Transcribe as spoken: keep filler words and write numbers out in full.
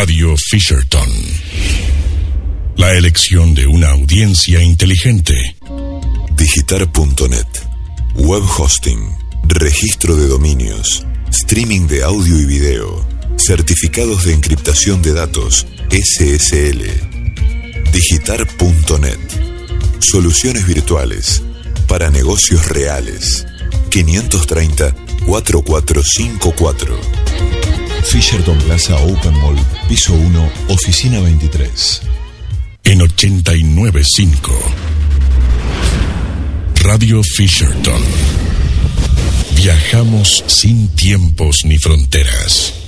Radio Fisherton. La elección de una audiencia inteligente. Digitar punto net. Web hosting. Registro de dominios. Streaming de audio y video. Certificados de encriptación de datos. S S L. Digitar punto net. Soluciones virtuales para negocios reales. quinientos treinta, cuarenta y cuatro cincuenta y cuatro. Fisherton Plaza Open Mall, piso uno, oficina veintitrés. En ochenta y nueve punto cinco. Radio Fisherton. Viajamos sin tiempos ni fronteras.